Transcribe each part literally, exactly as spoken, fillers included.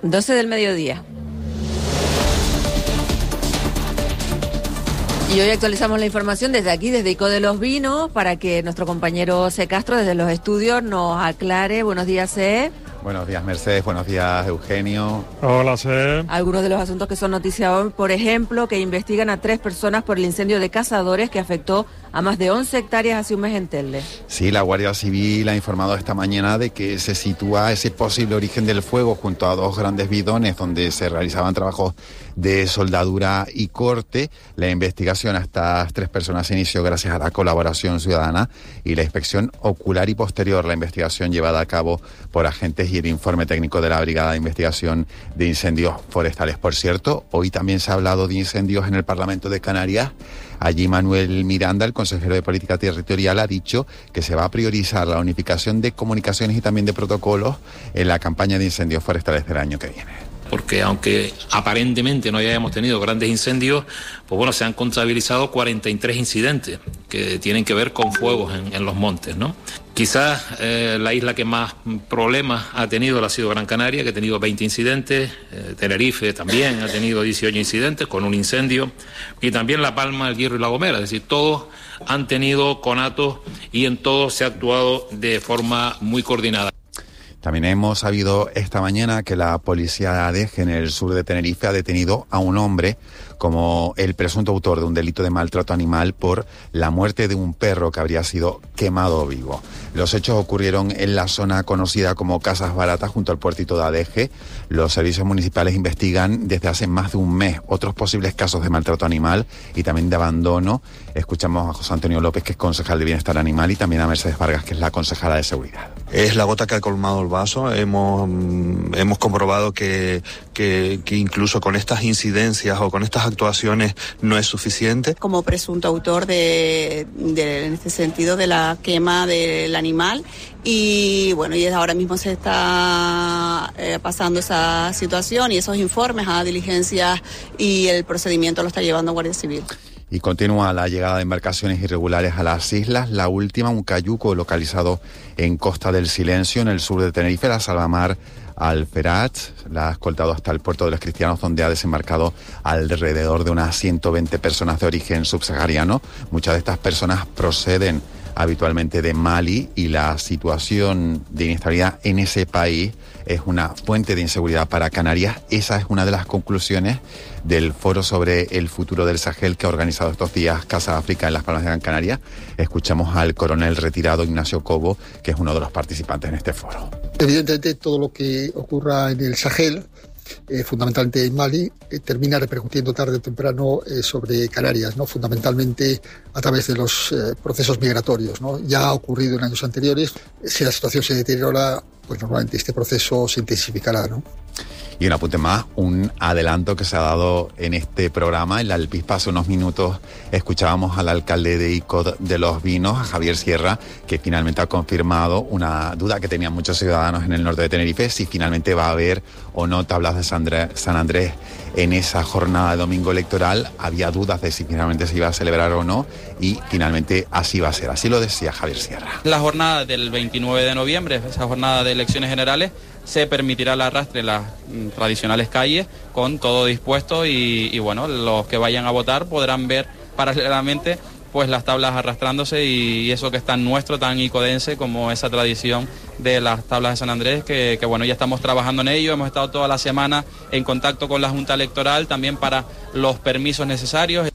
doce del mediodía. Y hoy actualizamos la información desde aquí, desde Ico de los Vinos, para que nuestro compañero C. Castro desde los estudios nos aclare. Buenos días, C. Buenos días, Mercedes. Buenos días, Eugenio. Hola, C. Algunos de los asuntos que son noticia hoy, por ejemplo, que investigan a tres personas por el incendio de Cazadores que afectó a más de once hectáreas hace un mes en Telde. Sí, la Guardia Civil ha informado esta mañana de que se sitúa ese posible origen del fuego junto a dos grandes bidones donde se realizaban trabajos de soldadura y corte. La investigación a estas tres personas se inició gracias a la colaboración ciudadana y la inspección ocular y posterior. La investigación llevada a cabo por agentes y el informe técnico de la Brigada de Investigación de Incendios Forestales. Por cierto, hoy también se ha hablado de incendios en el Parlamento de Canarias. Allí Manuel Miranda, el consejero de Política Territorial, ha dicho que se va a priorizar la unificación de comunicaciones y también de protocolos en la campaña de incendios forestales del año que viene. Porque aunque aparentemente no hayamos tenido grandes incendios, pues bueno, se han contabilizado cuarenta y tres incidentes que tienen que ver con fuegos en, en los montes, ¿no? Quizás eh, la isla que más problemas ha tenido ha sido Gran Canaria, que ha tenido veinte incidentes, eh, Tenerife también ha tenido dieciocho incidentes con un incendio, y también La Palma, El Hierro y La Gomera, es decir, todos han tenido conatos y en todos se ha actuado de forma muy coordinada. También hemos sabido esta mañana que la policía de Adeje, en el sur de Tenerife, ha detenido a un hombre como el presunto autor de un delito de maltrato animal por la muerte de un perro que habría sido quemado vivo. Los hechos ocurrieron en la zona conocida como Casas Baratas, junto al puertito de Adeje. Los servicios municipales investigan desde hace más de un mes otros posibles casos de maltrato animal y también de abandono. Escuchamos a José Antonio López, que es concejal de Bienestar Animal, y también a Mercedes Vargas, que es la concejala de Seguridad. Es la gota que ha colmado el vaso. Hemos, hemos comprobado que, que, que incluso con estas incidencias o con estas actuaciones no es suficiente. Como presunto autor de, de en este sentido, de la quema del animal, y bueno, y ahora mismo se está eh, pasando esa situación y esos informes a diligencias, y el procedimiento lo está llevando Guardia Civil. Y continúa la llegada de embarcaciones irregulares a las islas. La última, un cayuco localizado en Costa del Silencio, en el sur de Tenerife, la Salvamar Alferat, la ha escoltado hasta el puerto de los Cristianos, donde ha desembarcado alrededor de unas ciento veinte personas de origen subsahariano. Muchas de estas personas proceden habitualmente de Mali, y la situación de inestabilidad en ese país es una fuente de inseguridad para Canarias. Esa es una de las conclusiones del foro sobre el futuro del Sahel que ha organizado estos días Casa África en Las Palmas de Gran Canaria. Escuchamos al coronel retirado Ignacio Cobo, que es uno de los participantes en este foro. Evidentemente, todo lo que ocurra en el Sahel, Eh, fundamentalmente en Mali, eh, termina repercutiendo tarde o temprano eh, sobre Canarias, ¿no? Fundamentalmente a través de los eh, procesos migratorios, ¿no? Ya ha ocurrido en años anteriores. Si la situación se deteriora, pues normalmente este proceso se intensificará, ¿no? Y un apunte más, un adelanto que se ha dado en este programa. En la Alpispa, hace unos minutos escuchábamos al alcalde de Ico de los Vinos, a Javier Sierra, que finalmente ha confirmado una duda que tenían muchos ciudadanos en el norte de Tenerife, si finalmente va a haber o no tablas de San Andrés en esa jornada de domingo electoral. Había dudas de si finalmente se iba a celebrar o no, y finalmente así va a ser. Así lo decía Javier Sierra. La jornada del veintinueve de noviembre, esa jornada de elecciones generales, se permitirá el arrastre en las mm, tradicionales calles, con todo dispuesto, y, y bueno, los que vayan a votar podrán ver paralelamente pues las tablas arrastrándose, y, y eso que es tan nuestro, tan icodense, como esa tradición de las tablas de San Andrés, que, que bueno, ya estamos trabajando en ello. Hemos estado toda la semana en contacto con la Junta Electoral también para los permisos necesarios.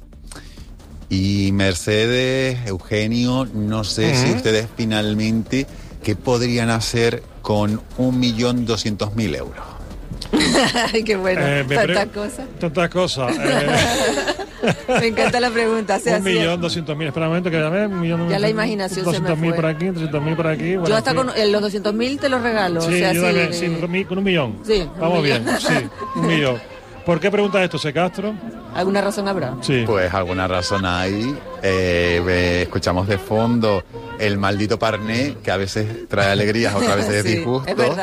Y Mercedes, Eugenio, no sé uh-huh. si ustedes finalmente, ¿qué podrían hacer con un millón doscientos mil euros? Ay, qué bueno, eh, tantas pre- cosas. Tantas cosas. Eh. Me encanta la pregunta. Sea, un millón doscientos mil, espera un momento que ya ve, un millón. Ya la imaginación se me doscientos mil fue. por aquí, trescientos mil por aquí. Bueno, yo hasta sí. con eh, los doscientos mil te los regalo. Sí, o sea, yo sí, también, de... sí, con, con un millón. Sí, vamos un bien, millón. sí, un millón. ¿Por qué pregunta esto, C. Castro? ¿Alguna razón habrá? Sí. Pues alguna razón hay. Eh, eh, escuchamos de fondo el maldito Parné, que a veces trae alegrías, otras veces sí, disgusto. es verdad.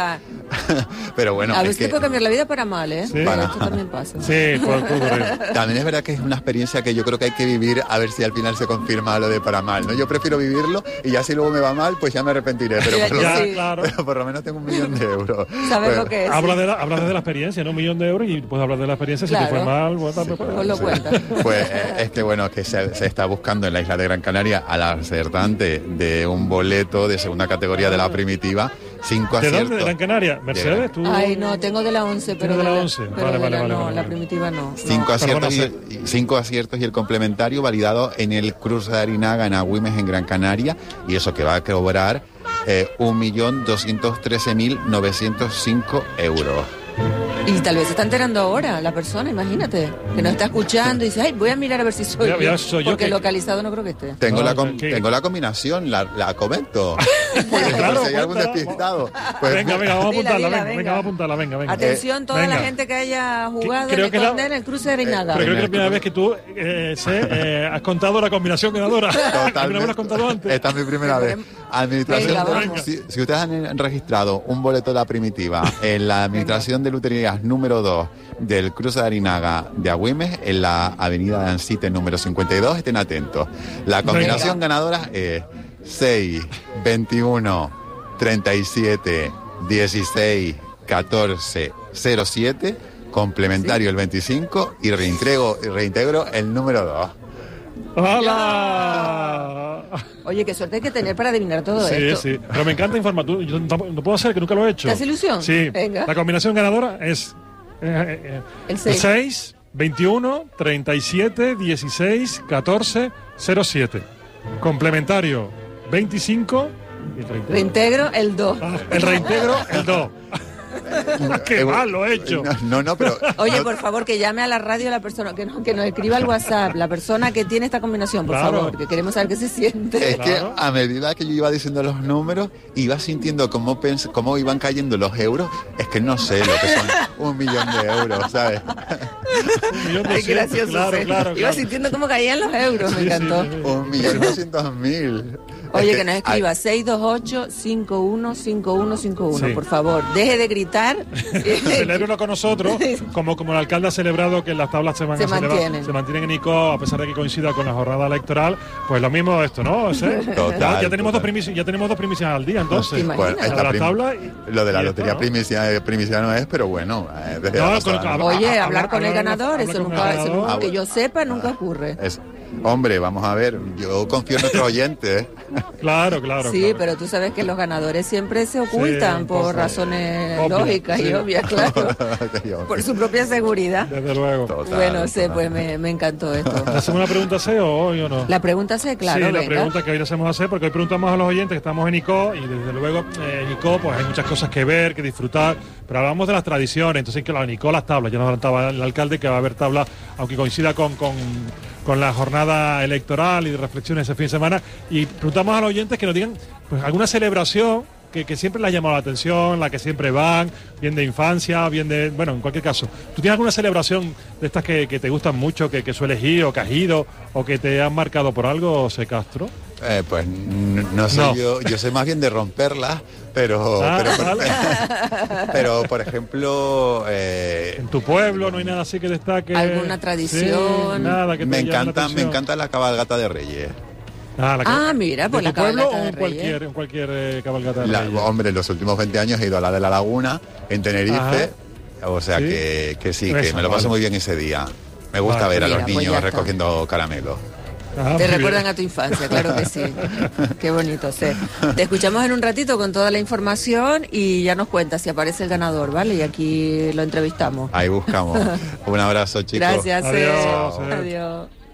Pero bueno, a es veces que te puede cambiar la vida para mal, ¿eh? Sí. Para... Esto también pasa. Sí, puede ocurrir. también es verdad que es una experiencia que yo creo que hay que vivir a ver si al final se confirma lo de para mal, ¿no? Yo prefiero vivirlo y ya si luego me va mal, pues ya me arrepentiré, pero por lo, Ya, Sí. claro. pero por lo menos tengo un millón de euros. ¿Sabes Bueno, lo que es? Habla de la, hablas de la experiencia, ¿no? Un millón de euros y puedes hablar de la experiencia. Si Claro. te fue mal, bueno, también puedes- Pues lo Sí. cuentas. Pues eh, es que bueno, que se, se está buscando en la isla de Gran Canaria al acertante de un boleto de segunda categoría de la primitiva, cinco ¿De aciertos. dónde? ¿De Gran Canaria? ¿Mercedes? ¿Tú? Ay, no, tengo de la once, pero de la la- once. pero Vale, de vale, la vale, no, vale, la vale. primitiva no. Cinco no. aciertos, Perdona, y, y cinco aciertos y el complementario validado en el cruce de Arinaga en Agüimes en Gran Canaria, y eso que va a cobrar eh, un millón doscientos trece mil novecientos cinco euros. Y tal vez se está enterando ahora la persona, imagínate, que nos está escuchando y dice, ay, voy a mirar a ver si soy Voy a- voy a- yo, soy yo porque que- localizado no creo que esté. Tengo, No, la com- ¿qué? tengo la combinación, la, la comento. Por Claro, si hay algún cuéntala. despistado. Pues, Venga, venga, vamos a Dila, apuntarla, dila, venga, venga. venga, vamos a apuntarla, venga, venga. Atención, toda venga. la gente que haya jugado creo en que el la- Condé en el cruce de Arinaga. Pero creo que es la En el primera cruce. vez que tú eh, sé, eh, has contado la combinación ganadora. ¿Alguna vez lo has contado antes? Esta es mi primera vez. Administración Venga, de- vamos. si, si ustedes han registrado un boleto de la primitiva en la Administración de Loterías número dos del cruce de Arinaga de Agüimes, en la avenida de Ansite número cincuenta y dos, estén atentos. La combinación ganadora es seis, veintiuno, treinta y siete, dieciséis, catorce, cero siete, complementario el veinticinco y reintegro, reintegro el número dos. ¡Hala! Oye, qué suerte hay que tener para adivinar todo Sí, esto. sí. Pero me encanta informar. Tú- Yo no, no puedo hacer que nunca lo he hecho. ¿Te hace ilusión? Sí. Venga. La combinación ganadora es eh, eh, eh, El seis. seis, veintiuno, treinta y siete, dieciséis, catorce, cero siete. Complementario veinticinco y el reintegro. Reintegro el dos. Ah, el reintegro el dos. Qué Eh, mal lo he hecho. No, no, no, pero... Oye, no- por favor, que llame a la radio la persona, que, no, que nos escriba al WhatsApp, la persona que tiene esta combinación, por Claro. favor, que queremos saber qué se siente. Es Claro. que a medida que yo iba diciendo los números, iba sintiendo cómo, pens- cómo iban cayendo los euros. Es que no sé lo que son un millón de euros, ¿sabes? Un millón Ay, qué doscientos, gracioso. claro, sí. claro, Iba claro. sintiendo cómo caían los euros, me Sí, sí, encantó. sí, sí. Un millón doscientos mil. Oye, Es que nos hay- escriba seis dos ocho, cinco uno cinco uno cinco uno, Sí. por favor. Deje de gritar. Celébrelo con nosotros, como, como el alcalde ha celebrado que las tablas se van Se a celebrar, mantienen. se mantienen en I C O, a pesar de que coincida con la jornada electoral, pues lo mismo esto, ¿no? O sea, Total, ya, ya tenemos total. dos primicias, ya tenemos dos primicias al día, entonces. ¿Te imaginas? Bueno, esta A la prim- tabla y- lo de la y lotería esto, ¿no? primicia, eh, primicia no es, pero bueno, eh, desde No, la con- pasada, ¿no? con- Oye, Habla- hablar con el habla- ganador, habla eso con el nunca, eso ganador. nunca- Ah, que yo bueno. sepa, nunca ocurre. Es- hombre, vamos a ver, yo confío en nuestros oyentes. Claro, claro. Sí, claro. pero tú sabes que los ganadores siempre se ocultan un por poco. razones Obvias, lógicas y sí. obvias, claro, por su propia seguridad. Desde luego. Total, Bueno, sé, total. pues me, me encantó esto. ¿Le hacemos una pregunta C o hoy o no? La pregunta sé, claro, sí, la venga. pregunta que hoy le hacemos hacer, porque hoy preguntamos a los oyentes que estamos en I C O y desde luego eh, en I C O pues hay muchas cosas que ver, que disfrutar, pero hablamos de las tradiciones, entonces claro, en I C O las tablas, ya nos adelantaba el alcalde que va a haber tablas, aunque coincida con, con, con la jornada electoral y de reflexiones ese fin de semana, y preguntamos a los oyentes que nos digan pues alguna celebración que, que siempre les ha llamado la atención, la que siempre van, bien de infancia, bien de... Bueno, en cualquier caso, ¿tú tienes alguna celebración de estas que, que te gustan mucho, que, que sueles ir o que has ido o que te han marcado por algo, José Castro? Eh, pues n- no sé, No. yo yo soy más bien de romperlas, pero, Ah, pero, por, vale. pero, por ejemplo, eh, ¿En tu pueblo no hay nada así que destaque? ¿Alguna tradición? Sí, nada que te me llame la encanta, me atención. encanta la cabalgata de Reyes. Ah, la que- Ah, mira, pues ¿de la tu pueblo cabalgata o de en Reyes. cualquier, en cualquier eh, cabalgata de La- Reyes? hombre, en los últimos veinte años he ido a la de la Laguna, en Tenerife, o sea Sí. que, que sí, que Eso, me lo paso vale. muy bien ese día. Me gusta Vale. ver a Mira, los pues niños ya está. recogiendo caramelos. Ah, Te muy recuerdan bien. a tu infancia, claro que sí. Qué bonito, sí. Te escuchamos en un ratito con toda la información y ya nos cuentas si aparece el ganador, ¿vale? Y aquí lo entrevistamos. Ahí buscamos. Un abrazo, chicos. Gracias, Adiós, eh. Chao. Adiós.